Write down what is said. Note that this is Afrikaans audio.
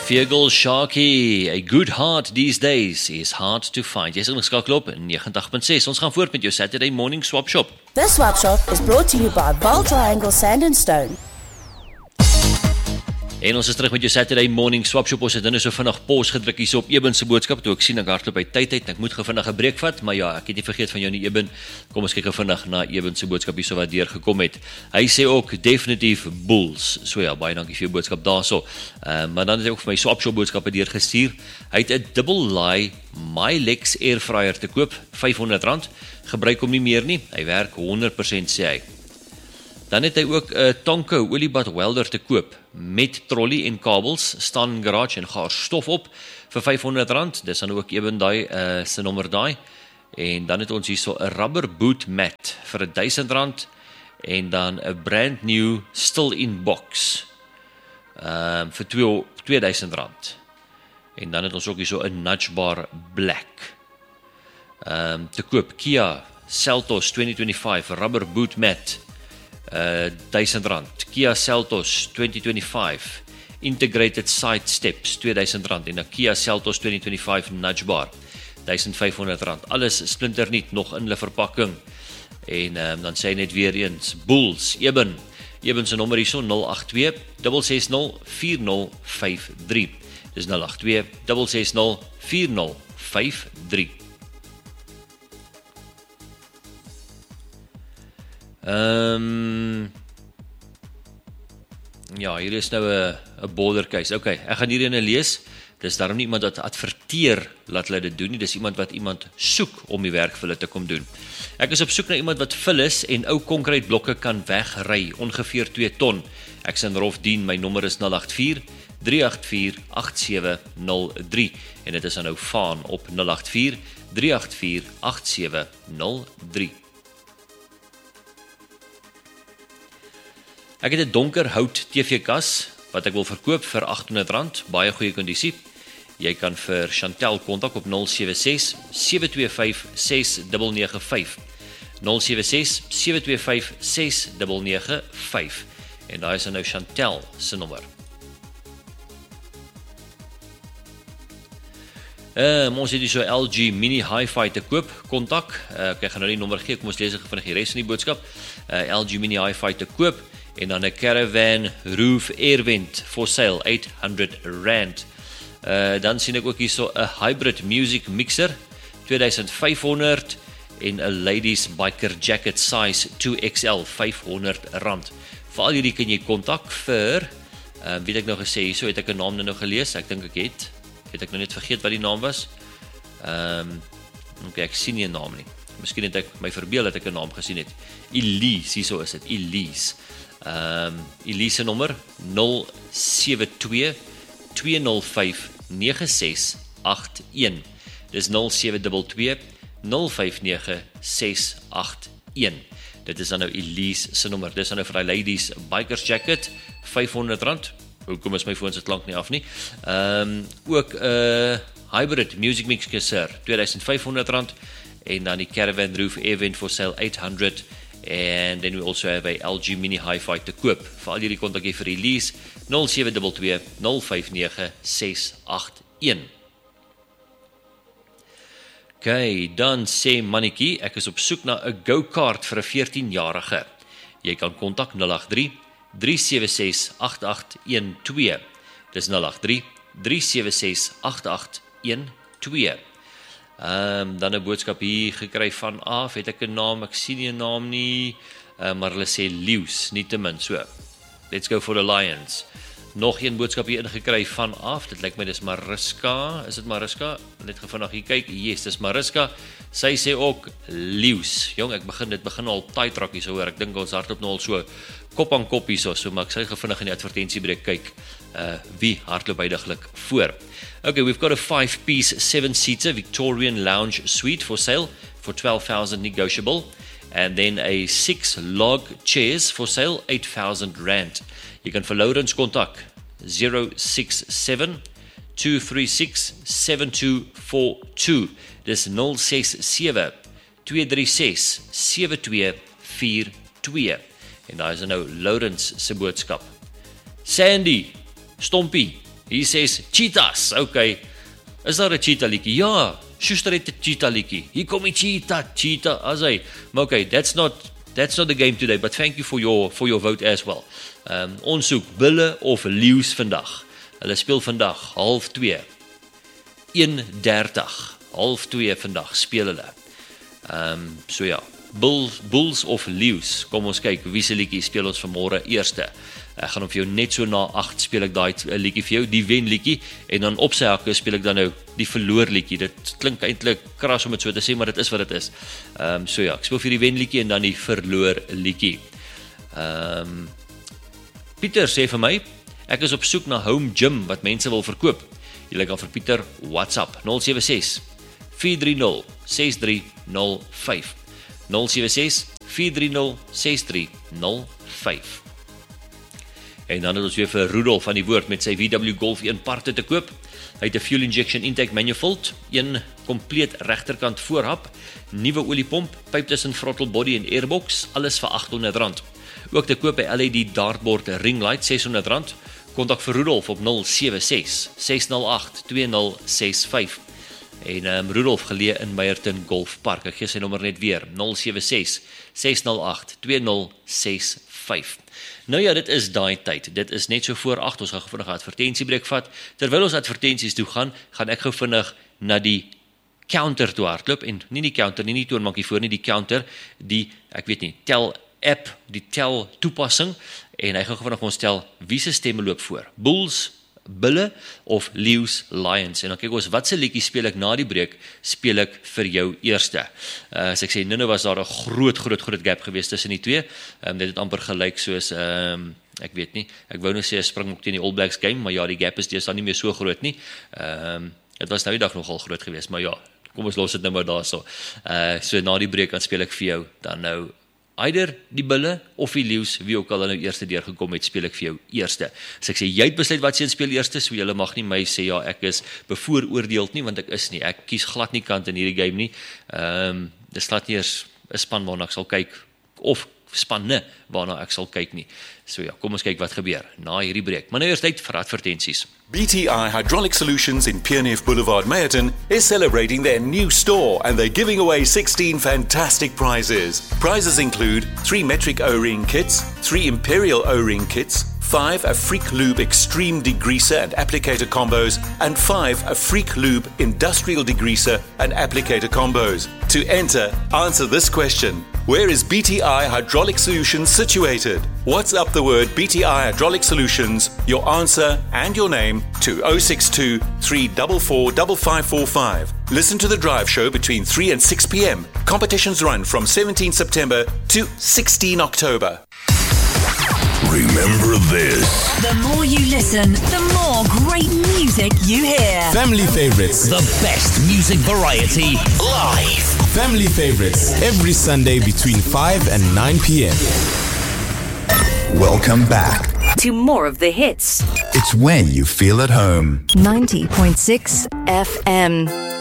Feargal Sharky, a good heart these days is hard to find. Jy is ingeskakel op 90.6. Ons gaan voort met jou Saturday Morning Swap Shop. This swap shop is brought to you by Val Triangle Sand and Stone. En ons is terug met jou Saturday Morning Swap Shop. Ons het nou so vinnig pause gedruk hier op Eben se boodskap, toe ek sien ek hardloop by tyd uit en ek moet vinnig 'n breek vat, maar ja, ek het nie vergeet van jou nie Eben. Kom ons kyk vinnig na Eben se boodskap hier so wat deurgekom het. Hy sê ook definitief Bulls. So ja, baie dankie vir jou boodskap daarso. Maar dan het hy ook vir my Swap Shop boodskappe deurgestuur. Hy het 'n double lie Mylex airfryer te koop, R500. Gebruik hom nie meer nie. Hy werk 100% sê hy. Dan het hy ook 'n Tonko oliebad welder te koop met trolley en kabels, staan in garage en gaar stof op vir R500. Dis dan ook eben daai se nommer daai. En dan het ons hierso 'n rubber boot mat vir R1000 en dan 'n brand new still-in box vir R2000. En dan het ons ook hierso 'n Nudge bar black te koop, Kia Seltos 2025 rubber boot mat R1000, Kia Seltos 2025 integrated side steps R2000 en 'n Kia Seltos 2025 Nudge bar R1500. Alles splinternuut nog in hulle verpakking. En dan sê hy net weer eens Bulls, Eben se nommer hierso 082 660 4053. Dis 082 660 4053. Ja, hier is nou 'n border case. Okay, ek gaan hierdie lees. Dis daarom nie iemand wat adverteer laat hulle dit doen nie. Dis iemand wat iemand soek om die werk vir hulle te kom doen. Ek is op soek na iemand wat vullis en ou konkreetblokke kan wegry, ongeveer 2 ton. Ek sien rof dien, my nommer is 084 384 8703 en dit is dan nou vaan op 084 384 8703. Ek het 'n donker hout TV-kas wat ek wil verkoop vir R800, baie goeie kondisie. Jy kan vir Chantel kontak op 076 725 6995. 076 725 6995 en daar is nou Chantel se nommer. Ons het hier so LG Mini Hi-Fi te koop, kontak. Ek gaan nou die nommer gee, kom ons lees vinnig die res van die boodskap. LG Mini Hi-Fi te koop en dan 'n Caravan Roof Air Vent for sale R800. Dan sien ek ook hier so 'n hybrid music mixer R2500 en 'n ladies biker jacket size 2XL R500. Vir al hierdie kan jy kontak vir weet ek nou gesê hierso, het ek 'n naam nou gelees, ek dink ek het ek nou net vergeet wat die naam was. Okay, ek sien nie 'n naam nie. Miskien het ek my verbeel dat ek 'n naam gesien het. Elise, hierso is dit, Elise. Elise nommer 072 205 9681. Dis 0722 059 681. Dit is dan nou Elise se nommer. Dis dan nou vir die ladies bikers jacket R500. Hoekom is my foon se klank nie af nie? Ook 'n hybrid music mixer R2500 en dan die Caravan Roof Air Vent for sale R800. And then we also have a LG Mini Hi-Fi te koop. Vir al hierdie kontak jy vir Elise 0722 059 681. Okay, dan sê mannetjie, ek is op soek na 'n go-kart vir 'n 14-jarige. Jy kan kontak 083 376 8812. Dis 083 376 8812. Dan 'n boodskap hier gekry van af, het ek 'n naam, ek sien nie 'n naam nie, maar hulle sê leeu's, nietemin, so. Let's go for the Lions. Nog een boodskap hier ingekry van af, dit lyk my dis Mariska, is dit Mariska? Net gevinnig hier kyk, yes, dis Mariska. Sy sê ook leeu's. Jong, dit begin al tight raak hier so hoor. Ek dink ons hardloop nou al so kop aan kop hier so, maar ek sê gevinnig in die advertensiebreek kyk wie hardloop heidaglik voor. Okay, we've got a 5-piece 7-seater Victorian lounge suite for sale for 12,000 negotiable, and then a 6 log chairs for sale R8,000. You can for Lawrence kontak 067 236 7242. Dis 067 236 7242. En daar is nou Lawrence se boodskap. Sandy, Stompie, Hier sês cheetahs. Okay. Is daar 'n cheetah liedjie? Ja, Schuster het 'n cheetah liedjie. Hier kom die cheetah as hy. Maar okay, that's not the game today, but thank you for your vote as well. Ons soek bulle of leeu's vandag. Hulle speel vandag 1:30. 1:30. 1:30 vandag speel hulle. So ja, bulls of leeu's. Kom ons kyk wie se liedjie speel ons vanmôre eerste. Ek gaan op vir jou net so na 8 speel ek daai liedjie vir jou, die wen liedjie, en dan op sy hakke speel ek dan nou die verloor liedjie. Dit klink eintlik kras om dit so te sê, maar dit is wat dit is. So ja, ek speel vir die wen liedjie en dan die verloor liedjie. Pieter sê vir my, ek is op soek na home gym wat mense wil verkoop. Jy kan vir Pieter WhatsApp 076 430 6305 076 430 6305. En dan het ons weer vir Rudolf van die woord met sy VW Golf 1 parte te koop. Hy het 'n fuel injection intake manifold, 1 kompleet regterkant voorhap, nuwe oliepomp, pyp tussen throttle body en airbox, alles vir R800. Ook te koop by LED dartboard ring light R600. Kontak vir Rudolf op 076 608 2065. En Rudolf geleë in Meyerton Golf Park. Ek gee sy nommer net weer, 076 608 2065. Nou ja, dit is daai tyd. Dit is net so voor 8. Ons gaan gou vinnig 'n advertensiebreek vat. Terwyl ons advertensies toe gaan ek gou vinnig na die counter toe hardloop en nie die counter nie, toonbankie voor nie, die counter, die ek weet nie, tel app, die tel toepassing en hy gaan gou vinnig ons tel wie se stemme loop voor. Bulls, bulle of leeu's, lions. En dan kyk ons wat se liedjie speel ek na die breek, speel ek vir jou eerste. As ek sê nou was daar 'n groot gap gewees tussen die twee. Dit het amper gelyk soos ek weet nie. Ek wou nou sê 'n Springbok teen die All Blacks game, maar ja, die gap is deesdae nie meer so groot nie. Dit was nou die dag nogal groot geweest, maar ja, kom ons los dit nou maar daarso. So na die breek dan speel ek vir jou dan nou either die bulle of die leeu's, wie ook al nou eerste deurgekom het, speel ek vir jou eerste. So ek sê, jy het besluit wat jy speel eerste, so jy mag nie my sê, ja, ek is bevooroordeeld nie, want ek is nie, ek kies glad nie kant in hierdie game nie, dis glad nie eers 'n span waarna ek sal kyk, of spanne waarna ek sal kyk nie. So ja, kom ons kyk wat gebeur na hierdie breek. Maar nou eers tyd vir advertensies. BTI Hydraulic Solutions in Pierneef Boulevard, Meyerton is celebrating their new store and they're giving away 16 fantastic prizes. Prizes include 3 metric O-ring kits, 3 Imperial O-ring kits, 5 Afrique Lube Extreme Degreaser and Applicator Combos, and 5 Afrique Lube Industrial Degreaser and Applicator Combos. To enter, answer this question. Where is BTI Hydraulic Solutions situated? WhatsApp the word BTI Hydraulic Solutions, your answer and your name to 062 344 5545. Listen to the drive show between 3 and 6 p.m. Competitions run from 17 September to 16 October. Remember this. The more you listen, the more great music you hear. Family favorites. The best music variety live. Family favorites every Sunday between 5 and 9 p.m. Welcome back To more of the hits. It's when you feel at home. 90.6 FM.